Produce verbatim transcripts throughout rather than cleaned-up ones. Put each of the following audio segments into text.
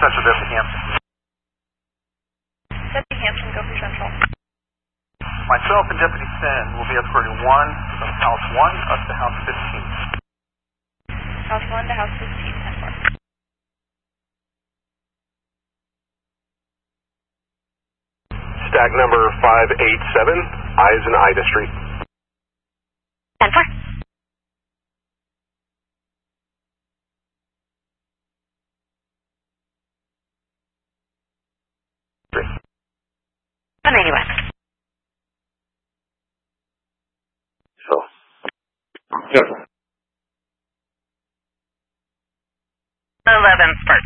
Central Deputy Hampton. Deputy Hampton, go for Central. Myself and Deputy Finn will be escorting one from House one up to House fifteen. House one to House fifteen, ten four. Stack number five eight seven, eyes in Ida Street. ten four. one ninety west. So. Yep. eleven Spark.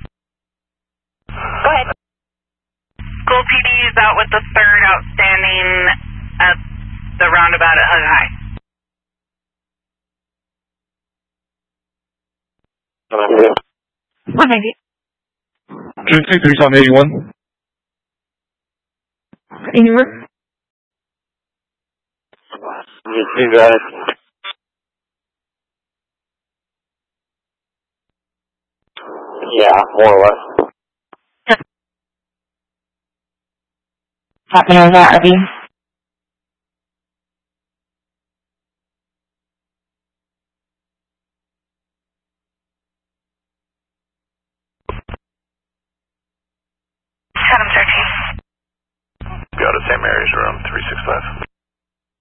Go ahead. Gold P D is out with the third outstanding at the roundabout at Hug High. one ninety. two three seven eighty-one. Anywhere? You see that? Yeah, more or less. Happening on that, Abby. Adam thirteen. Go to Saint Mary's room, three six five.